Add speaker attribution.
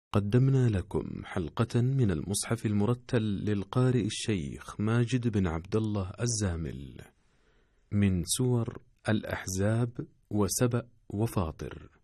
Speaker 1: قدمنا لكم حلقة من المصحف المرتل للقارئ الشيخ ماجد بن عبد الله الزامل من سور الأحزاب وسبأ وفاطر.